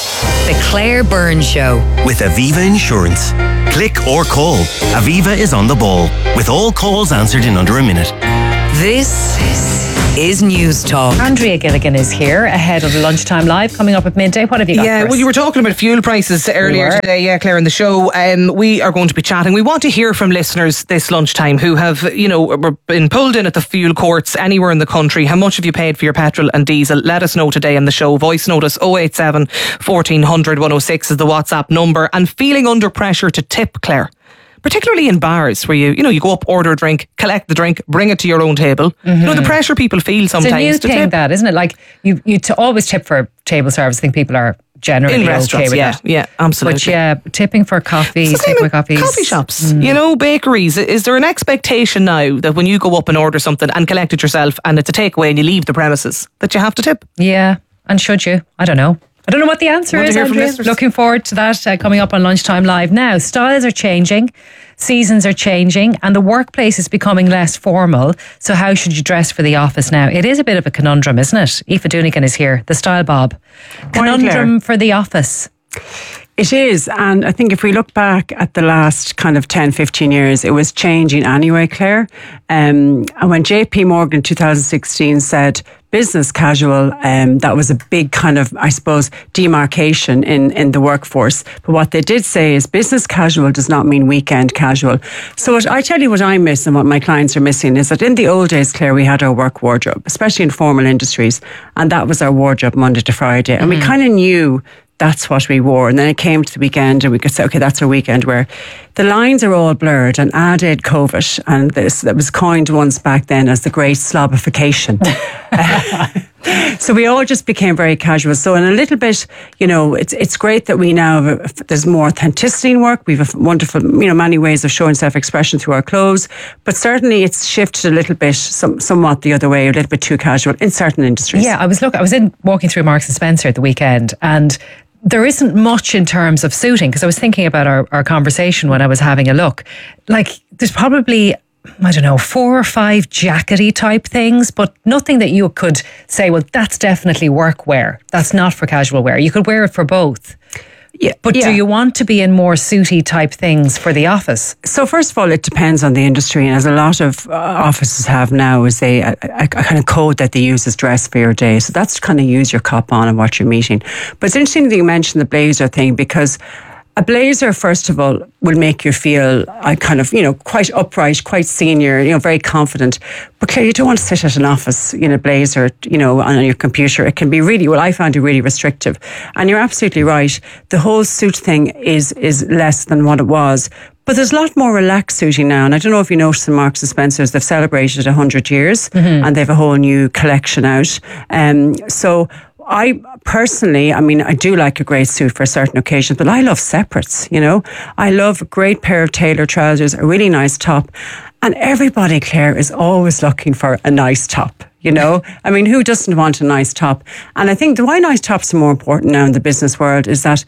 The Claire Byrne Show. With Aviva Insurance. Click or call. Aviva is on the ball, with all calls answered in under a minute. This is News Talk. Andrea Gilligan is here ahead of the Lunchtime Live coming up at midday. What have you got for us? Well, you were talking about fuel prices earlier today, Claire, in the show. We are going to be chatting. We want to hear from listeners this lunchtime who have, been pulled in at the fuel courts anywhere in the country. How much have you paid for your petrol and diesel? Let us know today in the show. Voice notice 087 1400 106 is the WhatsApp number. And feeling under pressure to tip, Claire? Particularly in bars where you go up, order a drink, collect the drink, bring it to your own table. Mm-hmm. The pressure people feel sometimes. It's a new thing, that, isn't it? Like you always tip for table service. I think people are generally in restaurants, okay with that. Yeah, absolutely. But tipping for coffee, takeaway coffees, coffee shops, bakeries. Is there an expectation now that when you go up and order something and collect it yourself and it's a takeaway and you leave the premises that you have to tip? Yeah, and should you? I don't know. I don't know what the answer is, Andrea. Looking forward to that coming up on Lunchtime Live. Now, styles are changing, seasons are changing, and the workplace is becoming less formal. So how should you dress for the office now? It is a bit of a conundrum, isn't it? Aoife Doonigan is here, the Style Bob. Conundrum for the office. It is, and I think if we look back at the last kind of 10, 15 years, it was changing anyway, Claire. And when JP Morgan in 2016 said business casual, that was a big kind of, I suppose, demarcation in the workforce. But what they did say is business casual does not mean weekend casual. So I tell you what I miss and what my clients are missing is that in the old days, Claire, we had our work wardrobe, especially in formal industries, and that was our wardrobe Monday to Friday. And we kind of knew that's what we wore. And then it came to the weekend and we could say, okay, that's our weekend wear. The lines are all blurred, and added COVID, and that was coined once back then as the great slobification. So we all just became very casual. So in a little bit, it's great that we now there's more authenticity in work. We've a wonderful, many ways of showing self-expression through our clothes. But certainly it's shifted a little bit, somewhat the other way, a little bit too casual in certain industries. Yeah, I was walking through Marks and Spencer at the weekend, and there isn't much in terms of suiting, because I was thinking about our conversation when I was having a look. Like, there's probably, 4 or 5 jackety type things, but nothing that you could say, well, that's definitely work wear. That's not for casual wear. You could wear it for both. Yeah, but do you want to be in more suity type things for the office? So first of all, it depends on the industry, and as a lot of offices have now, is a kind of code that they use as dress for your day. So that's to kind of use your cop on and what you're meeting. But it's interesting that you mentioned the blazer thing, because a blazer, first of all, will make you feel quite upright, quite senior, very confident. But Claire, you don't want to sit at an office in a blazer, on your computer. It can be I found it really restrictive. And you're absolutely right. The whole suit thing is less than what it was. But there's a lot more relaxed suiting now. And I don't know if you noticed in Marks and Spencer's, they've celebrated 100 years and they have a whole new collection out. So I personally, I do like a great suit for certain occasions, but I love separates, I love a great pair of tailored trousers, a really nice top. And everybody, Claire, is always looking for a nice top, who doesn't want a nice top? And I think why nice tops are more important now in the business world is that,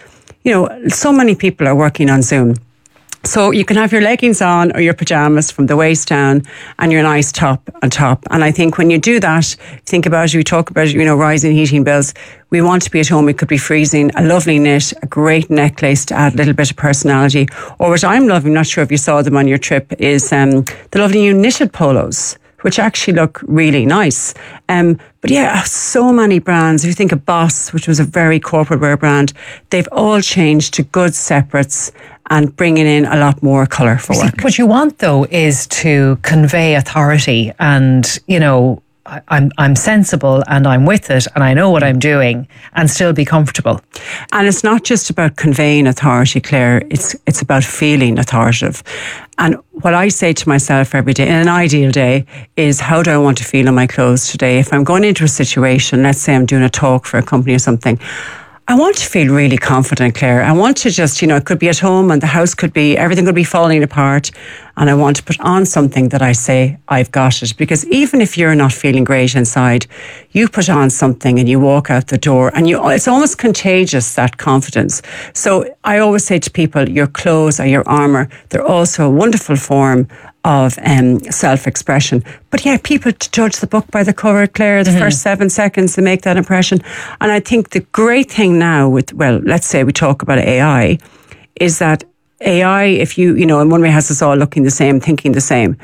so many people are working on Zoom. So you can have your leggings on or your pajamas from the waist down and your nice top on top. And I think when you do that, think about it, we talk about, rising heating bills. We want to be at home. It could be freezing, a lovely knit, a great necklace to add a little bit of personality. Or what I'm loving, not sure if you saw them on your trip, is the lovely new knitted polos, which actually look really nice. But yeah, so many brands. If you think of Boss, which was a very corporate wear brand, they've all changed to good separates and bringing in a lot more colour for work. What you want, though, is to convey authority and, I'm sensible and I'm with it and I know what I'm doing and still be comfortable. And it's not just about conveying authority, Claire. It's about feeling authoritative. And what I say to myself every day, in an ideal day, is how do I want to feel in my clothes today? If I'm going into a situation, let's say I'm doing a talk for a company or something, I want to feel really confident, Claire. I want to just, it could be at home and the house everything could be falling apart. And I want to put on something that I say, I've got it. Because even if you're not feeling great inside, you put on something and you walk out the door and it's almost contagious, that confidence. So I always say to people, your clothes or your armour, they're also a wonderful form self-expression. But yeah, people judge the book by the cover, Claire, the first 7 seconds to make that impression. And I think the great thing now with, well, let's say we talk about AI, is that AI, if you know, in one way has us all looking the same, thinking the same.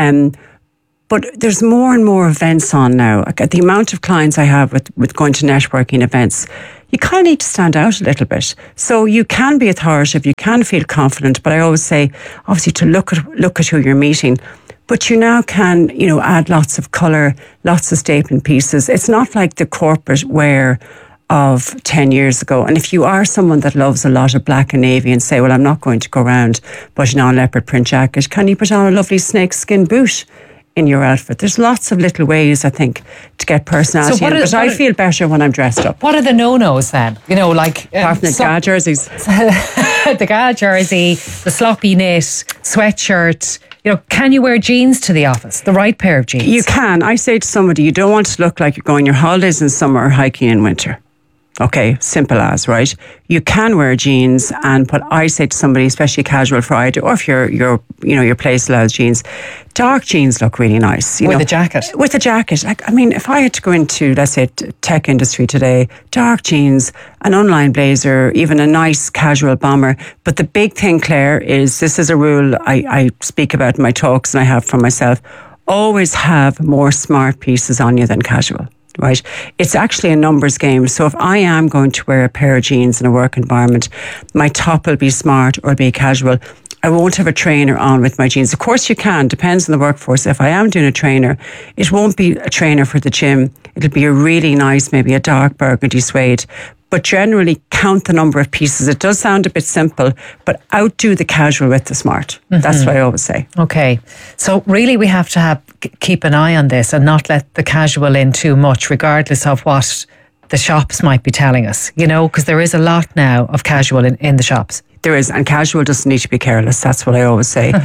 But there's more and more events on now. The amount of clients I have with going to networking events, you kind of need to stand out a little bit. So you can be authoritative, you can feel confident, but I always say, obviously, to look at who you're meeting. But you now can, you know, add lots of colour, lots of statement pieces. It's not like the corporate wear of 10 years ago. And if you are someone that loves a lot of black and navy and say, well, I'm not going to go around putting on a leopard print jacket, can you put on a lovely snakeskin boot in your outfit? There's lots of little ways, I think, to get personality in. But I feel better when I'm dressed up. What are the no-nos then? You know, like... apart from the GA jerseys. The GA jersey, the sloppy knit, sweatshirt. You know, can you wear jeans to the office? The right pair of jeans? You can. I say to somebody, you don't want to look like you're going on your holidays in summer or hiking in winter. Okay, simple as, right? You can wear jeans, and what I say to somebody, especially casual Friday, or if your place allows jeans, dark jeans look really nice. With a jacket? With a jacket. Like, I mean, if I had to go into, let's say, tech industry today, dark jeans, an unlined blazer, even a nice casual bomber. But the big thing, Claire, is this is a rule I speak about in my talks and I have for myself. Always have more smart pieces on you than casual. Right? It's actually a numbers game. So if I am going to wear a pair of jeans in a work environment, my top will be smart or be casual. I won't have a trainer on with my jeans. Of course you can, depends on the workforce. If I am doing a trainer, it won't be a trainer for the gym. It'll be a really nice, maybe a dark burgundy suede. But generally count the number of pieces. It does sound a bit simple, but outdo the casual with the smart. That's what I always say. Okay. So really we have to keep an eye on this and not let the casual in too much, regardless of what the shops might be telling us, you know, because there is a lot now of casual in the shops. There is, and casual doesn't need to be careless. That's what I always say.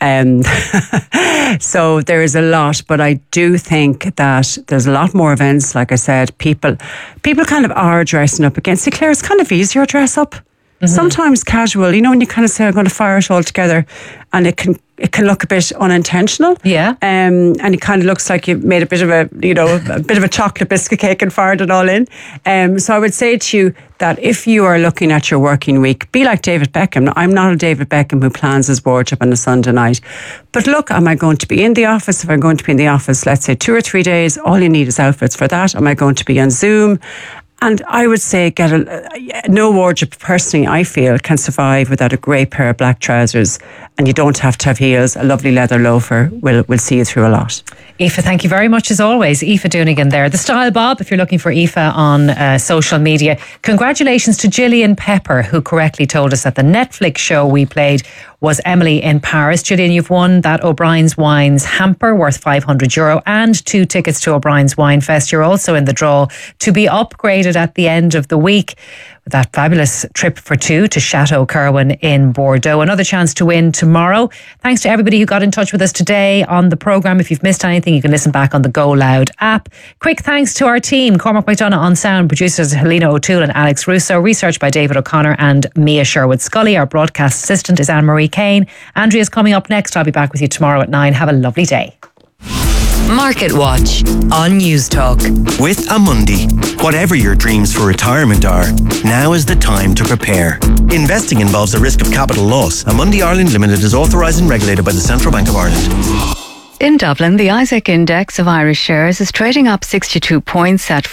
So there is a lot, but I do think that there's a lot more events. Like I said, people kind of are dressing up again. See, Claire, it's kind of easier to dress up. Sometimes casual, you know, when you kind of say, I'm going to fire it all together, and it can look a bit unintentional. Yeah. And it kind of looks like you made a bit of a chocolate biscuit cake and fired it all in. So I would say to you that if you are looking at your working week, be like David Beckham. Now, I'm not a David Beckham who plans his wardrobe on a Sunday night. But look, am I going to be in the office? If I'm going to be in the office, let's say 2 or 3 days, all you need is outfits for that. Am I going to be on Zoom? And I would say no wardrobe, personally, I feel, can survive without a great pair of black trousers. And you don't have to have heels. A lovely leather loafer will see you through a lot. Aoife, thank you very much as always. Aoife Doonigan there. The Style Bob, if you're looking for Aoife on social media. Congratulations to Gillian Pepper, who correctly told us that the Netflix show we played was Emily in Paris. Gillian, you've won that O'Brien's Wines hamper worth €500 and 2 tickets to O'Brien's Wine Fest. You're also in the draw to be upgraded at the end of the week with that fabulous trip for 2 to Chateau Kerwin in Bordeaux. Another chance to win tomorrow. Thanks to everybody who got in touch with us today on the programme. If you've missed anything, you can listen back on the Go Loud app. Quick thanks to our team: Cormac McDonough on sound, producers Helena O'Toole and Alex Russo, research by David O'Connor and Mia Sherwood-Scully. Our broadcast assistant is Anne-Marie Kane. Andrea's coming up next. I'll be back with you tomorrow at 9. Have a lovely day. Market Watch on News Talk. With Amundi, whatever your dreams for retirement are, now is the time to prepare. Investing involves a risk of capital loss. Amundi Ireland Limited is authorised and regulated by the Central Bank of Ireland. In Dublin, the Isaac Index of Irish shares is trading up 62 points at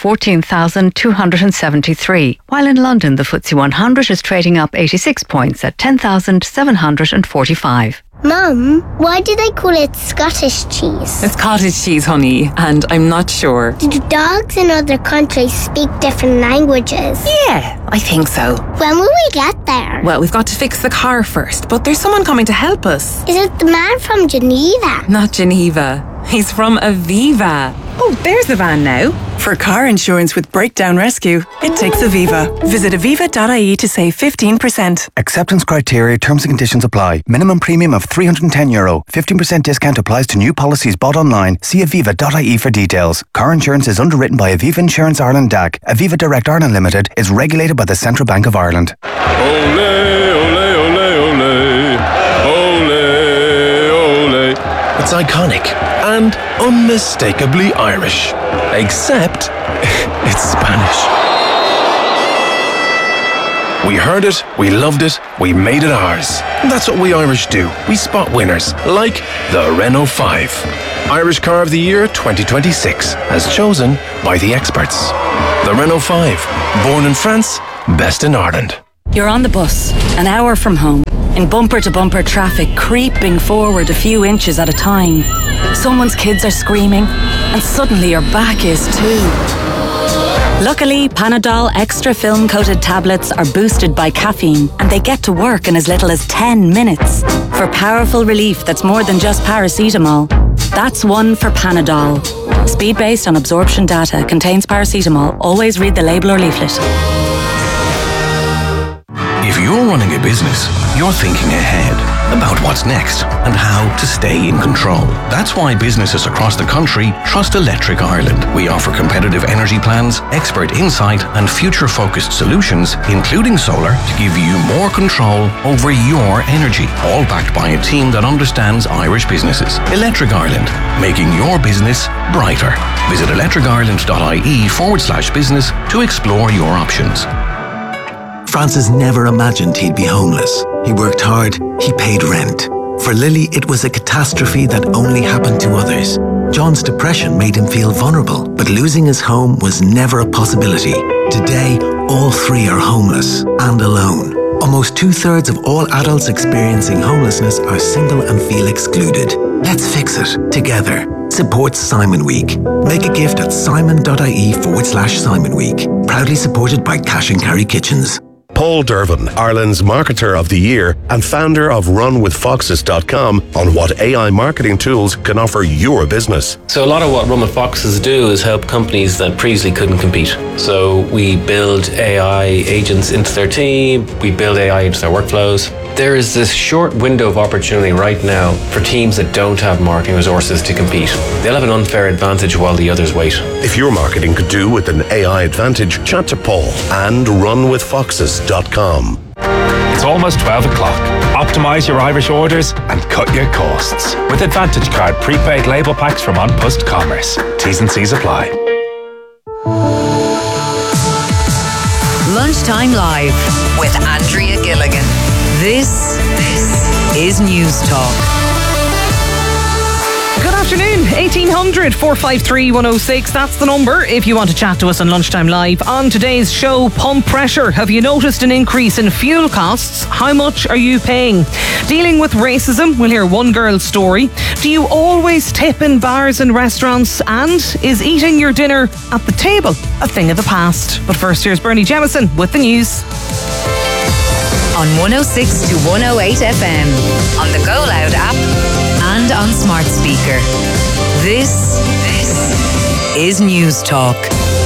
14,273, while in London the FTSE 100 is trading up 86 points at 10,745. Mum, why do they call it Scottish cheese? It's cottage cheese, honey, and I'm not sure. Do dogs in other countries speak different languages? Yeah, I think so. When will we get there? Well, we've got to fix the car first, but there's someone coming to help us. Is it the man from Geneva? Not Geneva. He's from Aviva. Oh, there's the van now. For car insurance with breakdown rescue, it takes Aviva. Visit aviva.ie to save 15%. Acceptance criteria, terms and conditions apply. Minimum premium of €310. 15% discount applies to new policies bought online. See aviva.ie for details. Car insurance is underwritten by Aviva Insurance Ireland DAC. Aviva Direct Ireland Limited is regulated by the Central Bank of Ireland. Ole, ole, ole, ole. Ole, ole. It's iconic and unmistakably Irish. Except it's Spanish. We heard it, we loved it, we made it ours. That's what we Irish do. We spot winners, like the Renault 5. Irish Car of the Year 2026, as chosen by the experts. The Renault 5, born in France, best in Ireland. You're on the bus, an hour from home, in bumper-to-bumper traffic, creeping forward a few inches at a time. Someone's kids are screaming, and suddenly your back is too. Luckily, Panadol Extra Film-Coated tablets are boosted by caffeine, and they get to work in as little as 10 minutes. For powerful relief that's more than just paracetamol. That's one for Panadol. Speed based on absorption data, contains paracetamol. Always read the label or leaflet. If you're running a business, you're thinking ahead about what's next and how to stay in control. That's why businesses across the country trust Electric Ireland. We offer competitive energy plans, expert insight and future-focused solutions, including solar, to give you more control over your energy, all backed by a team that understands Irish businesses. Electric Ireland, making your business brighter. Visit electricireland.ie/business to explore your options. Francis never imagined he'd be homeless. He worked hard, he paid rent. For Lily, it was a catastrophe that only happened to others. John's depression made him feel vulnerable, but losing his home was never a possibility. Today, all three are homeless and alone. Almost 2/3 of all adults experiencing homelessness are single and feel excluded. Let's fix it together. Support Simon Week. Make a gift at simon.ie/Simon Week. Proudly supported by Cash and Carry Kitchens. Paul Dervin, Ireland's Marketer of the Year and founder of RunWithFoxes.com, on what AI marketing tools can offer your business. So a lot of what Run With Foxes do is help companies that previously couldn't compete. So we build AI agents into their team, we build AI into their workflows. There is this short window of opportunity right now for teams that don't have marketing resources to compete. They'll have an unfair advantage while the others wait. If your marketing could do with an AI advantage, chat to Paul and RunWithFoxes.com. It's almost 12 o'clock. Optimise your Irish orders and cut your costs with Advantage Card prepaid label packs from An Post Commerce. T's and C's apply. Lunchtime Live with Andrea Gilligan. This is News Talk. Good afternoon. 1800 453 106. That's the number if you want to chat to us on Lunchtime Live. On today's show, pump pressure. Have you noticed an increase in fuel costs? How much are you paying? Dealing with racism, we'll hear one girl's story. Do you always tip in bars and restaurants? And is eating your dinner at the table a thing of the past? But first, here's Bernie Jemison with the news. On 106 to 108 FM, on the Go Loud app and on smart speaker. This is News Talk.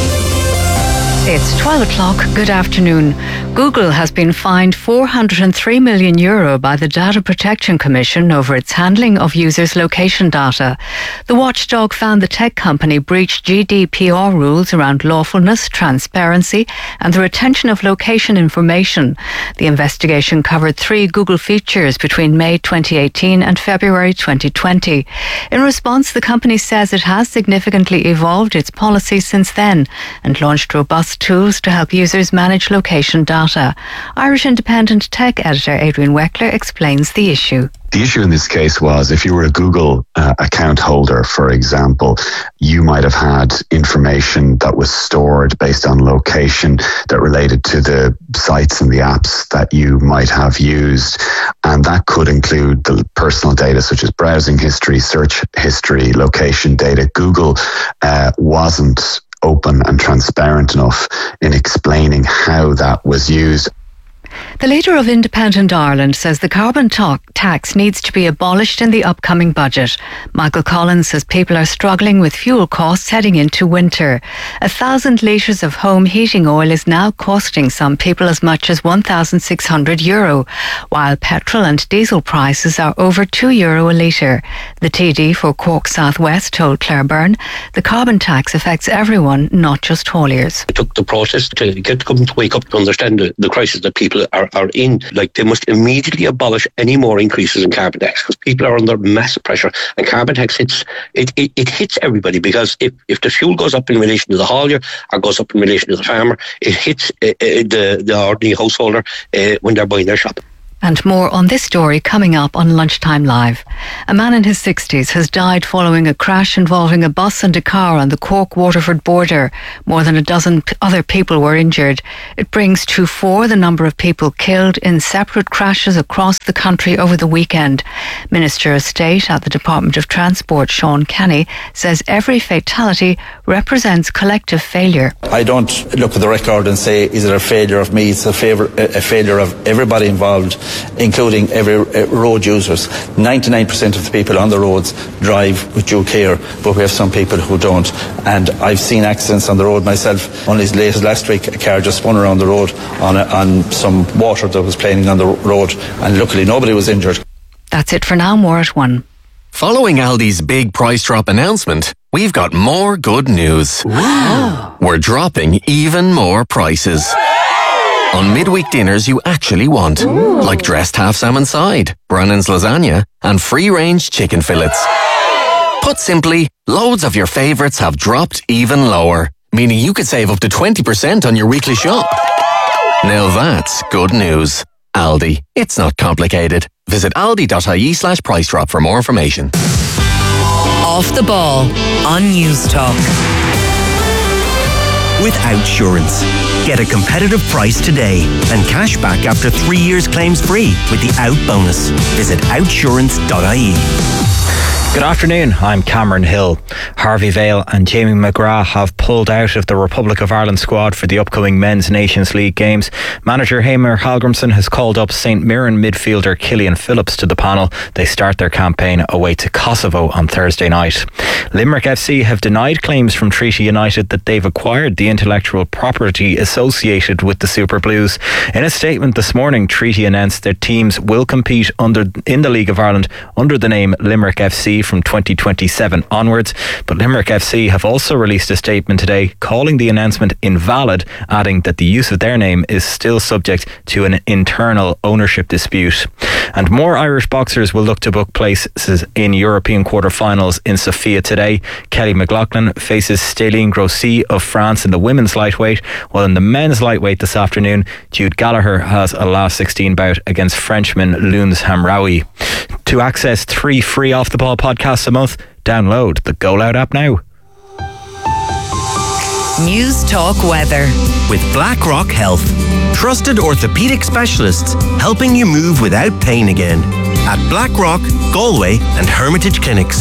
It's 12 o'clock. Good afternoon. Google has been fined €403 million by the Data Protection Commission over its handling of users' location data. The watchdog found the tech company breached GDPR rules around lawfulness, transparency and the retention of location information. The investigation covered 3 Google features between May 2018 and February 2020. In response, the company says it has significantly evolved its policy since then and launched robust tools to help users manage location data. Irish Independent tech editor Adrian Weckler explains the issue. The issue in this case was if you were a Google account holder, for example, you might have had information that was stored based on location that related to the sites and the apps that you might have used. And that could include the personal data such as browsing history, search history, location data. Google wasn't open and transparent enough in explaining how that was used. The leader of Independent Ireland says the carbon tax needs to be abolished in the upcoming budget. Michael Collins says people are struggling with fuel costs heading into winter. 1,000 litres of home heating oil is now costing some people as much as €1,600, while petrol and diesel prices are over €2 a litre. The TD for Cork South West told Claire Byrne the carbon tax affects everyone, not just hauliers. It took the protest to get the government to wake up to understand the crisis that people are in, like, they must immediately abolish any more increases in carbon tax, because people are under massive pressure, and carbon tax hits everybody, because if the fuel goes up in relation to the haulier or goes up in relation to the farmer, it hits the ordinary householder when they're buying their shop. And more on this story coming up on Lunchtime Live. A man in his 60s has died following a crash involving a bus and a car on the Cork-Waterford border. More than a dozen other people were injured. It brings to 4 the number of people killed in separate crashes across the country over the weekend. Minister of State at the Department of Transport, Sean Kenny, says every fatality represents collective failure. I don't look at the record and say, is it a failure of me? It's a failure of everybody involved, including every road users. 99% of the people on the roads drive with due care, but we have some people who don't. And I've seen accidents on the road myself. Only as late as last week, a car just spun around the road on some water that was playing on the road, and luckily nobody was injured. That's it for now. More at 1. Following Aldi's big price drop announcement, we've got more good news. Wow. We're dropping even more prices. On midweek dinners you actually want, like dressed half salmon side, Brannan's lasagna, and free-range chicken fillets. Put simply, loads of your favourites have dropped even lower, meaning you could save up to 20% on your weekly shop. Now that's good news. Aldi. It's not complicated. Visit aldi.ie/price drop for more information. Off the Ball on News Talk. With Outsurance. Get a competitive price today and cash back after 3 years claims free with the Out bonus. Visit outsurance.ie. Good afternoon, I'm Cameron Hill. Harvey Vale and Jamie McGrath have pulled out of the Republic of Ireland squad for the upcoming Men's Nations League games. Manager Heimir Hallgrimsson has called up St Mirren midfielder Killian Phillips to the panel. They start their campaign away to Kosovo on Thursday night. Limerick FC have denied claims from Treaty United that they've acquired the intellectual property associated with the Super Blues. In a statement this morning, Treaty announced their teams will compete in the League of Ireland under the name Limerick FC from 2027 onwards, but Limerick FC have also released a statement today calling the announcement invalid, adding that the use of their name is still subject to an internal ownership dispute. And more Irish boxers will look to book places in European quarter-finals in Sofia today. Kelly McLaughlin faces Stéphane Grossi of France in the women's lightweight, while in the men's lightweight this afternoon, Jude Gallagher has a last 16 bout against Frenchman Louns Hamraoui. To access 3 free Off the Ball podcasts a month, download the Go Loud app now. News Talk weather. With BlackRock Health. Trusted orthopaedic specialists helping you move without pain again. At BlackRock, Galway and Hermitage Clinics.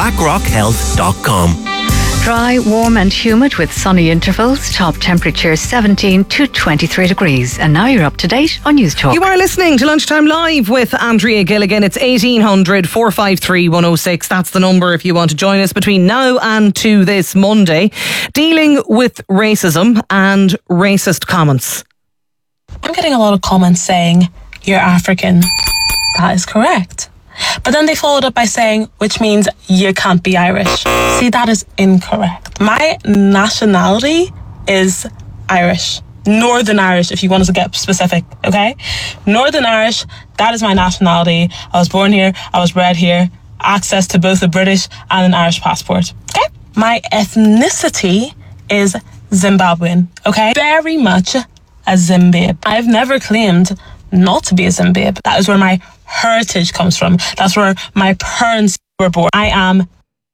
BlackRockHealth.com. Dry, warm and humid with sunny intervals. Top temperature 17 to 23 degrees. And now you're up to date on News Talk. You are listening to Lunchtime Live with Andrea Gilligan. It's 1800 453 106. That's the number if you want to join us between now and to this Monday. Dealing with racism and racist comments. I'm getting a lot of comments saying, you're African. That is correct. But then they followed up by saying, which means you can't be Irish. See, that is incorrect. My nationality is Irish. Northern Irish, if you want us to get specific, okay? Northern Irish, that is my nationality. I was born here, I was bred here, access to both a British and an Irish passport, okay? My ethnicity is Zimbabwean, okay? Very much a Zimbab. I've never claimed not to be a Zimbab. That is where my heritage comes from. That's where my parents were born. I am.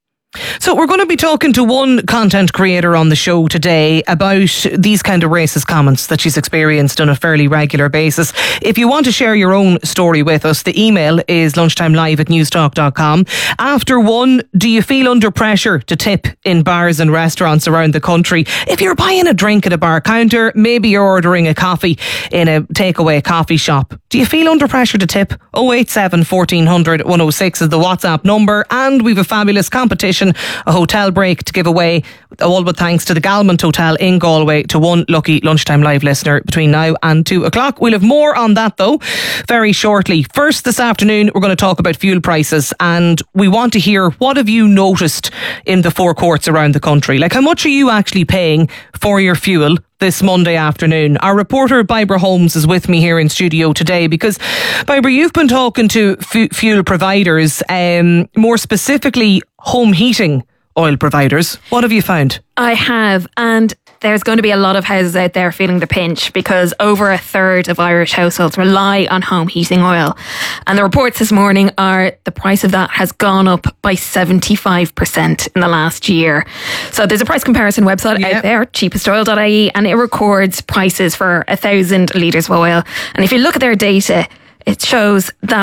So we're going to be talking to one content creator on the show today about these kind of racist comments that she's experienced on a fairly regular basis. If you want to share your own story with us, the email is lunchtimelive@newstalk.com. After 1, do you feel under pressure to tip in bars and restaurants around the country? If you're buying a drink at a bar counter, maybe you're ordering a coffee in a takeaway coffee shop, do you feel under pressure to tip? 087 1400 106 is the WhatsApp number, and we've a fabulous competition, a hotel break to give away, all but thanks to the Galmont Hotel in Galway, to one lucky Lunchtime Live listener between now and 2 o'clock. We'll have more on that though very shortly. First this afternoon we're going to talk about fuel prices, and we want to hear, what have you noticed in the forecourts around the country? Like, how much are you actually paying for your fuel this Monday afternoon. Our reporter Barbara Holmes is with me here in studio today because, Barbara, you've been talking to fuel providers, more specifically home heating oil providers. What have you found? I have, and there's going to be a lot of houses out there feeling the pinch because over a third of Irish households rely on home heating oil. And the reports this morning are the price of that has gone up by 75% in the last year. So there's a price comparison website out there, cheapestoil.ie, and it records prices for 1,000 litres of oil. And if you look at their data, it shows that